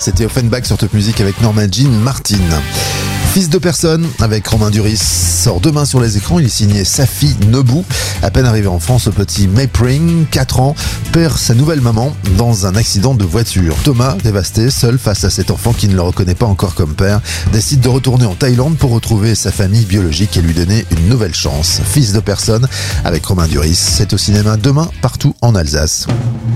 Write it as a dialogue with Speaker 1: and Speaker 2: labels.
Speaker 1: C'était Offenbach sur Top Music avec Norma Jean Martin. Fils de personne avec Romain Duris sort demain sur les écrans. Il est signé Safi Nebou. À peine arrivé en France, le petit Maypring, 4 ans, perd sa nouvelle maman dans un accident de voiture. Thomas, dévasté, seul face à cet enfant qui ne le reconnaît pas encore comme père, décide de retourner en Thaïlande pour retrouver sa famille biologique et lui donner une nouvelle chance. Fils de personne avec Romain Duris, c'est au cinéma demain partout en Alsace.